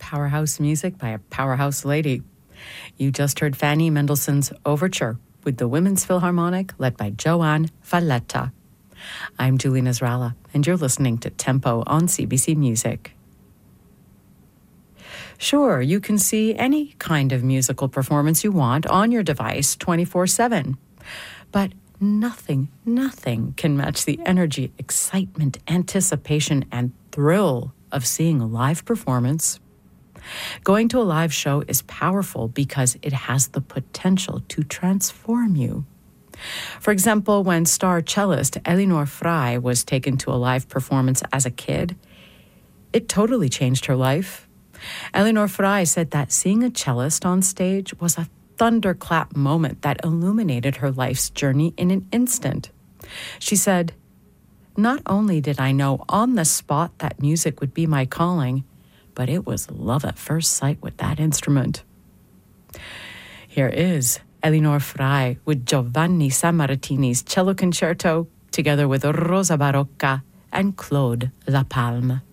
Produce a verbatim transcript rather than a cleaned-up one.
powerhouse music by a powerhouse lady. You just heard Fanny Mendelssohn's Overture with the Women's Philharmonic led by Joanne Valletta. I'm Julie Nasrallah, and you're listening to Tempo on C B C Music. Sure, you can see any kind of musical performance you want on your device twenty-four seven. But nothing, nothing can match the energy, excitement, anticipation, and thrill of seeing a live performance. Going to a live show is powerful because it has the potential to transform you. For example, when star cellist Elinor Frey was taken to a live performance as a kid, it totally changed her life. Elinor Frey said that seeing a cellist on stage was a thunderclap moment that illuminated her life's journey in an instant. She said, "Not only did I know on the spot that music would be my calling, but it was love at first sight with that instrument." Here is Elinor Frey with Giovanni Sammartini's cello concerto, together with Rosa Barocca and Claude Lapalme.